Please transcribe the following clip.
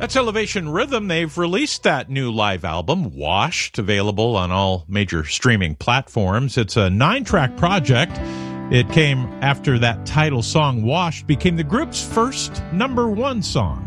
That's Elevation Rhythm. They've released that new live album, Washed, available on all major streaming platforms. It's a 9-track project. It came after that title song, Washed, became the group's first #1 song.